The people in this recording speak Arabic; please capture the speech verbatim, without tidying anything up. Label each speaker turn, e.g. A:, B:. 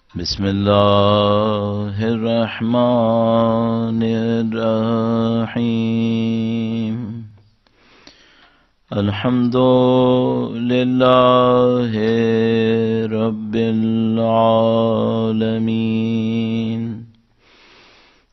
A: بسم الله الرحمن الرحيم. الحمد لله رب العالمين